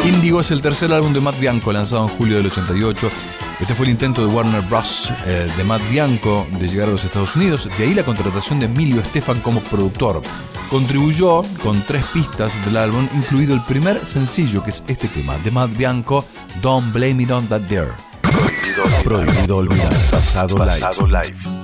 Índigo es el tercer álbum de Matt Bianco, lanzado en julio del 88. Este fue el intento de Warner Bros. De Matt Bianco de llegar a los Estados Unidos. De ahí la contratación de Emilio Estefan como productor. Contribuyó con 3 pistas del álbum, incluido el primer sencillo, que es este tema, de Matt Bianco, Don't Blame It On That There. Prohibido olvidar. Pasado live.